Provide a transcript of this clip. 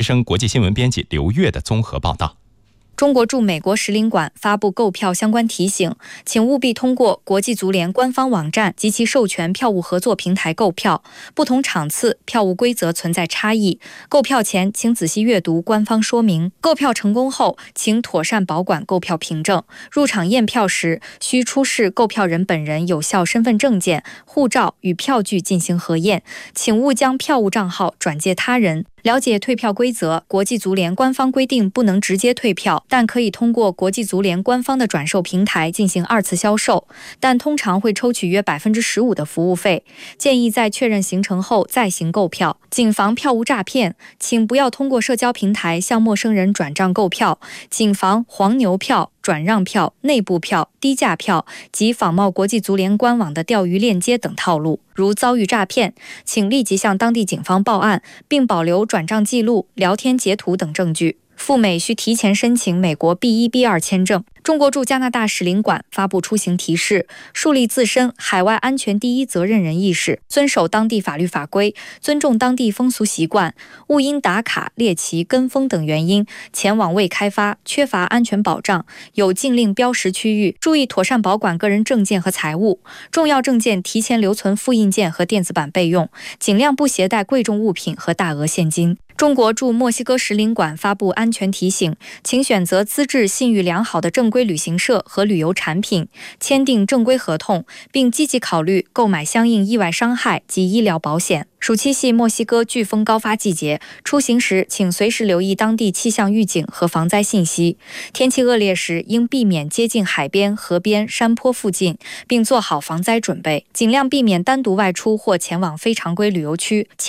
生国际新闻编辑刘越的综合报道。 中国驻美国使领馆发布购票相关提醒，请务必通过国际足联官方网站及其授权票务合作平台购票。不同场次票务规则存在差异，购票前请仔细阅读官方说明。购票成功后，请妥善保管购票凭证。入场验票时，需出示购票人本人有效身份证件、护照与票据进行核验，请勿将票务账号转借他人。了解退票规则，国际足联官方规定不能直接退票，但可以通过国际足联官方的转售平台进行2次销售，但通常会抽取约15%的服务费。建议在确认行程后再行购票。谨防票务诈骗，请不要通过社交平台向陌生人转账购票，谨防黄牛票、转让票、内部票、低价票及仿冒国际足联官网的钓鱼链接等套路。如遭遇诈骗，请立即向当地警方报案，并保留转账记录、聊天截图等证据。赴美需提前申请美国 B1、B2 签证。中国驻加拿大使领馆发布出行提示，树立自身海外安全第一责任人意识，遵守当地法律法规，尊重当地风俗习惯，勿因打卡、猎奇、跟风等原因前往未开发、缺乏安全保障、有禁令标识区域，注意妥善保管个人证件和财物，重要证件提前留存复印件和电子版备用，尽量不携带贵重物品和大额现金。中国驻墨西哥使领馆发布安全提醒，请选择资质信誉良好的正规旅行社和旅游产品，签订正规合同，并积极考虑购买相应意外伤害及医疗保险。暑期系墨西哥飓风高发季节，出行时请随时留意当地气象预警和防灾信息。天气恶劣时，应避免接近海边、河边、山坡附近，并做好防灾准备，尽量避免单独外出或前往非常规旅游区。